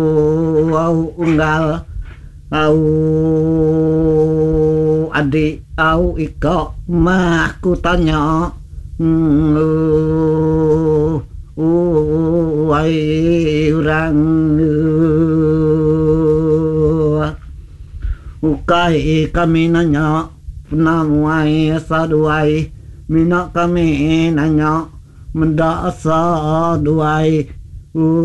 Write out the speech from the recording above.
au unggal au adik au iko mah ku tanya wai urang ukai kami nanya namuai saduai mina kami nanya mendak saduai